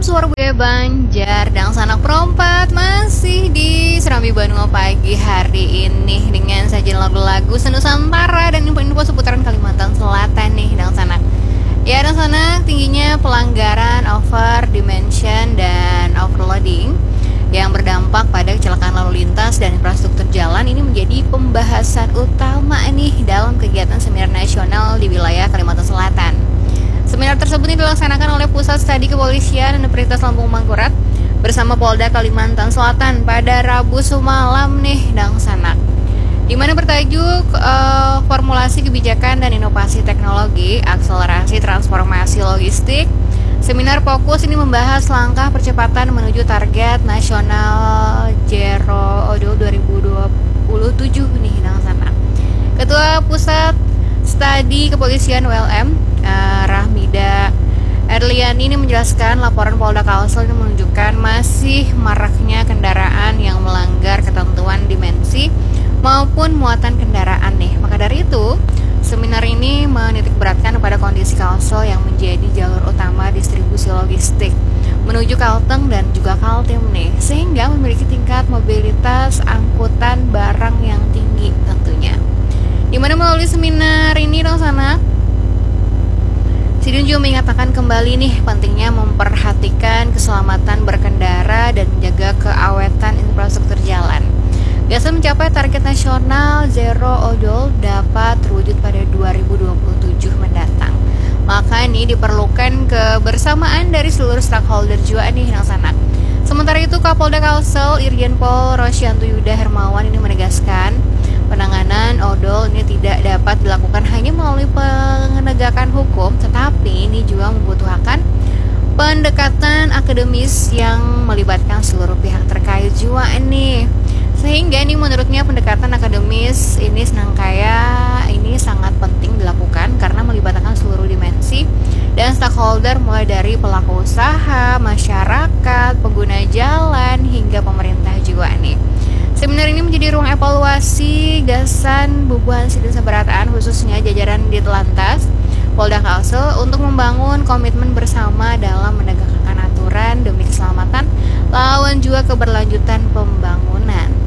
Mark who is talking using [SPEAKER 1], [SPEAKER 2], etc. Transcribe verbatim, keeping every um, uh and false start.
[SPEAKER 1] suara budaya Banjar dan sanak perompat masih di Serambi Bandung pagi hari ini dengan sajian lagu-lagu senusantara dan info-info seputaran Kalimantan Selatan nih dan sanak. Ya dan sanak, tingginya pelanggaran over dimension dan overloading yang berdampak pada kecelakaan lalu lintas dan infrastruktur jalan ini menjadi pembahasan utama nih dalam kegiatan seminar nasional di wilayah Kalimantan Selatan. Seminar tersebut ini dilaksanakan oleh Pusat Studi Kepolisian Universitas Lampung Mangkurat bersama Polda Kalimantan Selatan pada Rabu semalam nih dang sanak. Di mana bertajuk uh, formulasi kebijakan dan inovasi teknologi, akselerasi transformasi logistik. Seminar fokus ini membahas langkah percepatan menuju target nasional Zero Odol dua ribu dua puluh tujuh nih dang sanak. Ketua Pusat Studi Kepolisian U L M uh, Rahmida Erliani ini menjelaskan laporan Polda Kalsel ini menunjukkan masih maraknya kendaraan yang melanggar ketentuan dimensi maupun muatan kendaraan nih. Maka dari itu, seminar ini menitik beratkan pada kondisi Kalsel yang menjadi jalur utama distribusi logistik menuju Kalteng dan juga Kaltim nih, sehingga memiliki tingkat mobilitas angkutan barang yang tinggi tentunya. Di mana melalui seminar ini dong sana, Sidin juga mengatakan kembali nih pentingnya memperhatikan keselamatan berkendara dan menjaga keawetan infrastruktur jalan. Biasa mencapai target nasional Zero Odol dapat terwujud pada dua ribu dua puluh tujuh mendatang. Maka ini diperlukan kebersamaan dari seluruh stakeholder juga nih yang sana. Sementara itu Kapolda Kalsel Irjen Pol Rosyanto Yuda Hermawan ini menegaskan penanganan odol ini tidak dapat dilakukan hanya melalui penegakan hukum, tetapi ini juga membutuhkan pendekatan akademis yang melibatkan seluruh pihak terkait juga nih. Sehingga ini menurutnya pendekatan akademis ini senangkaya ini sangat penting dilakukan karena melibatkan seluruh dimensi dan stakeholder mulai dari pelaku usaha, masyarakat, pengguna jalan hingga pemerintah juga nih. Seminar ini menjadi ruang evaluasi gasan bubuhan Sidin Sabarataan khususnya jajaran Ditlantas Polda Kalsel untuk membangun komitmen bersama dalam menegakkan aturan demi keselamatan lawan juga keberlanjutan pembangunan.